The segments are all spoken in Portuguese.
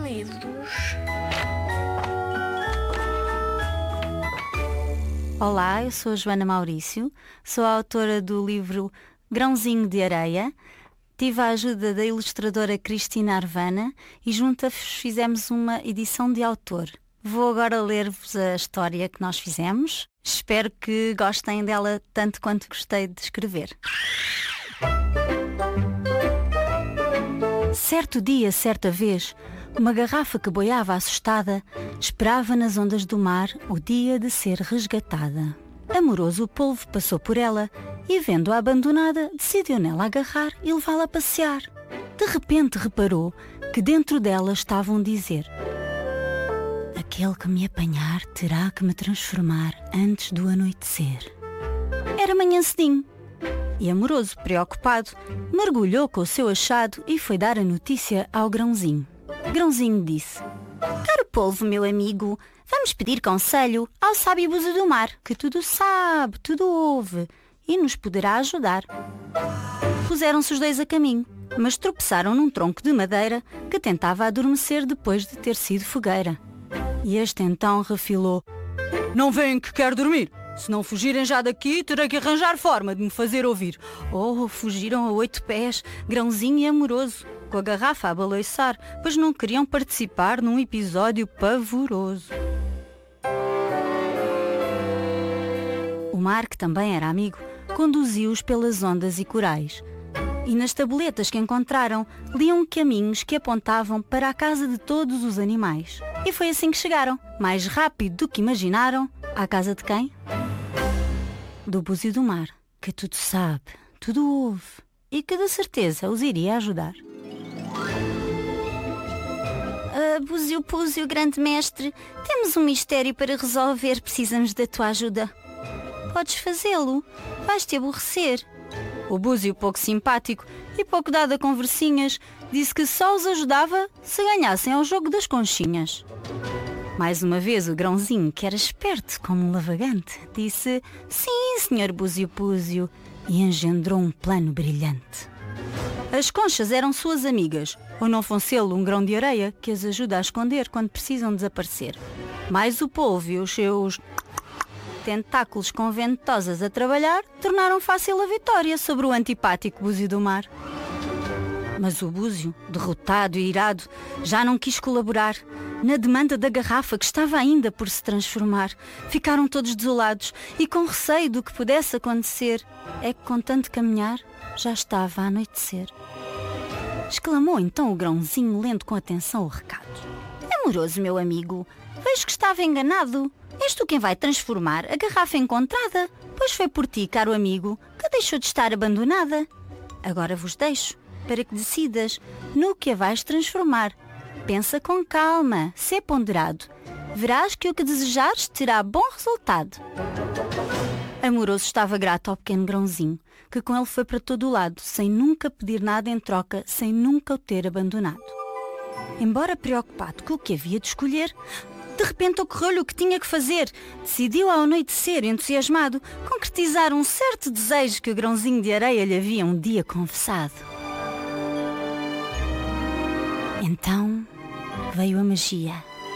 Livros. Olá, eu sou a Joana Maurício, sou a autora do livro Grãozinho de Areia. Tive a ajuda da ilustradora Cristina Arvana e juntas fizemos uma edição de autor. Vou agora ler-vos a história que nós fizemos. Espero que gostem dela tanto quanto gostei de escrever. Certo dia, certa vez, uma garrafa que boiava assustada esperava nas ondas do mar o dia de ser resgatada. Amoroso polvo passou por ela e, vendo-a abandonada, decidiu nela agarrar e levá-la a passear. De repente reparou que dentro dela estavam a dizer: aquele que me apanhar terá que me transformar antes do anoitecer. Era manhã cedinho. E Amoroso, preocupado, mergulhou com o seu achado e foi dar a notícia ao Grãozinho. Grãozinho disse: caro polvo, meu amigo, vamos pedir conselho ao sábio Búzio do Mar, que tudo sabe, tudo ouve e nos poderá ajudar. Puseram-se os dois a caminho, mas tropeçaram num tronco de madeira que tentava adormecer depois de ter sido fogueira. E este então refilou: não veem que quero dormir? Se não fugirem já daqui, terei que arranjar forma de me fazer ouvir. Oh, fugiram a 8 pés, Grãozinho e Amoroso, com a garrafa a balançar, pois não queriam participar num episódio pavoroso. O mar, que também era amigo, conduziu-os pelas ondas e corais. E nas tabuletas que encontraram, liam caminhos que apontavam para a casa de todos os animais. E foi assim que chegaram, mais rápido do que imaginaram, à casa de quem? Do Búzio do Mar, que tudo sabe, tudo ouve e que de certeza os iria ajudar. Búzio, grande mestre, temos um mistério para resolver, precisamos da tua ajuda. Podes fazê-lo, vais-te aborrecer. O Búzio, pouco simpático e pouco dado a conversinhas, disse que só os ajudava se ganhassem ao jogo das conchinhas. Mais uma vez o Grãozinho, que era esperto como um lavagante, disse: sim, senhor Búzio, e engendrou um plano brilhante. As conchas eram suas amigas, ou não fosse-lo um grão de areia que as ajuda a esconder quando precisam desaparecer. Mais o polvo e os seus tentáculos com ventosas a trabalhar tornaram fácil a vitória sobre o antipático Búzio do Mar. Mas o Búzio, derrotado e irado, já não quis colaborar. Na demanda da garrafa que estava ainda por se transformar, ficaram todos desolados e com receio do que pudesse acontecer. É que com tanto caminhar, já estava a anoitecer. Exclamou então o Grãozinho, lendo com atenção o recado: Amoroso, meu amigo, vejo que estava enganado. És tu quem vai transformar a garrafa encontrada, pois foi por ti, caro amigo, que deixou de estar abandonada. Agora vos deixo, para que decidas no que a vais transformar. Pensa com calma, sê ponderado. Verás que o que desejares terá bom resultado. Amoroso estava grato ao pequeno Grãozinho, que com ele foi para todo o lado, sem nunca pedir nada em troca, sem nunca o ter abandonado. Embora preocupado com o que havia de escolher, de repente ocorreu-lhe o que tinha que fazer. Decidiu ao anoitecer, entusiasmado, concretizar um certo desejo que o Grãozinho de Areia lhe havia um dia confessado. Então veio a magia.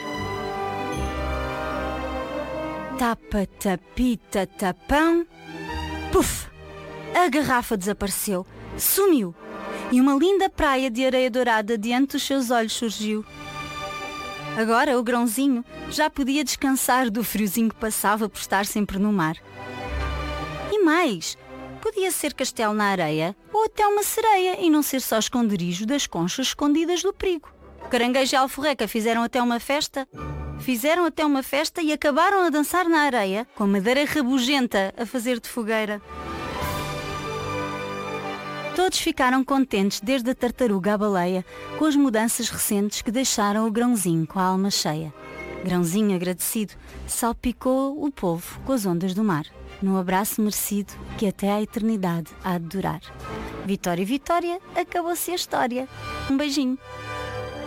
Tapa, tapita, tapão. Puf! A garrafa desapareceu, sumiu, e uma linda praia de areia dourada diante dos seus olhos surgiu. Agora o Grãozinho já podia descansar do friozinho que passava por estar sempre no mar. E mais, podia ser castelo na areia ou até uma sereia e não ser só esconderijo das conchas escondidas do perigo. O Caranguejo e a Alforreca fizeram até uma festa e acabaram a dançar na areia, com a madeira rabugenta a fazer de fogueira. Todos ficaram contentes, desde a tartaruga à baleia, com as mudanças recentes que deixaram o Grãozinho com a alma cheia. Grãozinho, agradecido, salpicou o polvo com as ondas do mar, num abraço merecido que até à eternidade há de durar. Vitória e Vitória, acabou-se a história. Um beijinho.